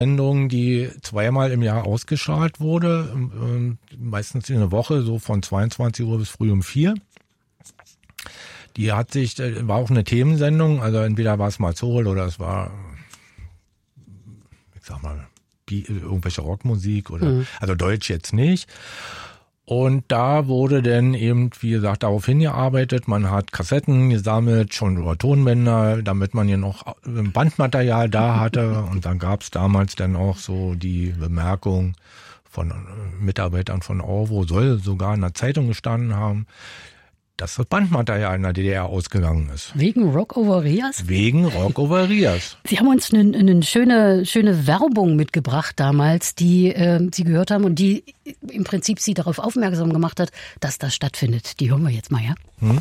Sendung, die zweimal im Jahr ausgestrahlt wurde, meistens in der Woche, so von 22 Uhr bis früh um 4. Die war auch eine Themensendung, also entweder war es mal Soul oder es war, ich sag mal, irgendwelche Rockmusik oder, also Deutsch jetzt nicht. Und da wurde dann eben, wie gesagt, darauf hingearbeitet. Man hat Kassetten gesammelt, schon über Tonbänder, damit man hier noch Bandmaterial da hatte. Und dann gab es damals dann auch so die Bemerkung von Mitarbeitern von ORWO, soll sogar in der Zeitung gestanden haben, dass das Bandmaterial in der DDR ausgegangen ist. Wegen Rock over Rias? Wegen Rock over Rias. Sie haben uns eine schöne Werbung mitgebracht damals, die Sie gehört haben und die im Prinzip Sie darauf aufmerksam gemacht hat, dass das stattfindet. Die hören wir jetzt mal, ja?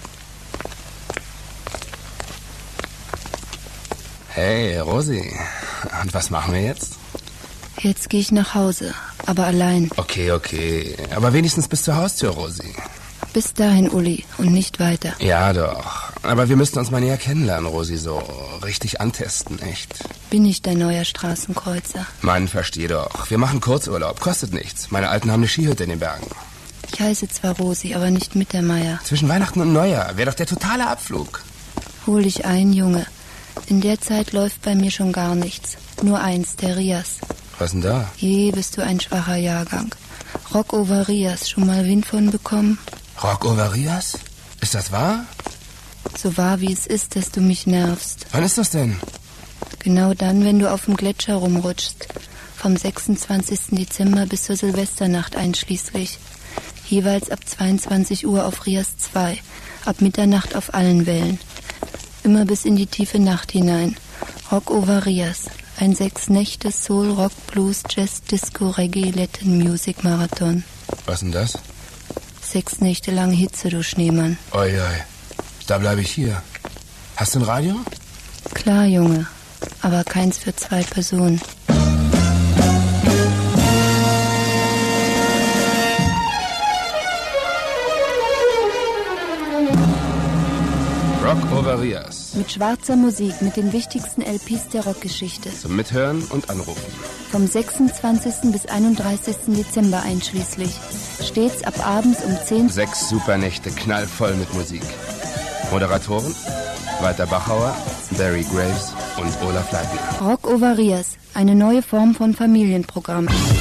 Hey, Rosi. Und was machen wir jetzt? Jetzt gehe ich nach Hause, aber allein. Okay. Aber wenigstens bis zur Haustür, Rosi. Bis dahin, Uli, und nicht weiter. Ja, doch. Aber wir müssten uns mal näher kennenlernen, Rosi, so richtig antesten, echt. Bin ich dein neuer Straßenkreuzer? Mann, versteh doch. Wir machen Kurzurlaub, kostet nichts. Meine Alten haben eine Skihütte in den Bergen. Ich heiße zwar Rosi, aber nicht Mittermeier. Zwischen Weihnachten und Neujahr wäre doch der totale Abflug. Hol dich ein, Junge. In der Zeit läuft bei mir schon gar nichts. Nur eins, der Rias. Was denn da? Je, bist du ein schwacher Jahrgang. Rock over Rias, schon mal Wind von bekommen? Rock over Rias? Ist das wahr? So wahr wie es ist, dass du mich nervst. Wann ist das denn? Genau dann, wenn du auf dem Gletscher rumrutschst. Vom 26. Dezember bis zur Silvesternacht einschließlich. Jeweils ab 22 Uhr auf Rias 2. Ab Mitternacht auf allen Wellen. Immer bis in die tiefe Nacht hinein. Rock over Rias. Ein 6 Nächte Soul, Rock, Blues, Jazz, Disco, Reggae, Latin Music Marathon. Was denn das? 6 Nächte lang Hitze, du Schneemann. Oi, da bleibe ich hier. Hast du ein Radio? Klar, Junge. Aber keins für 2 Personen. Rock over Rias. Mit schwarzer Musik, mit den wichtigsten LPs der Rockgeschichte. Zum Mithören und Anrufen. Vom 26. bis 31. Dezember einschließlich. Stets ab abends um 10. 6 Supernächte knallvoll mit Musik. Moderatoren: Walter Bachauer, Barry Graves und Olaf Leitner. Rock over Rias. Eine neue Form von Familienprogramm.